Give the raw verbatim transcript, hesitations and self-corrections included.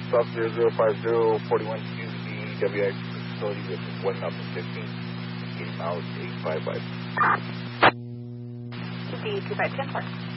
stop zero zero five zero forty-one to the W I facility with one up and fifteen, getting miles eight five five. To the two five ten four.